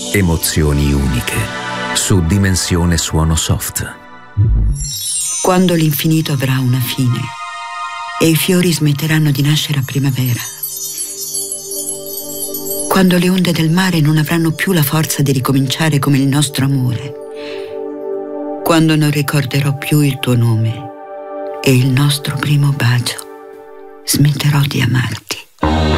Emozioni uniche su Dimensione Suono Soft. Quando l'infinito avrà una fine e i fiori smetteranno di nascere a primavera. Quando le onde del mare non avranno più la forza di ricominciare come il nostro amore. Quando non ricorderò più il tuo nome e il nostro primo bacio, smetterò di amarti.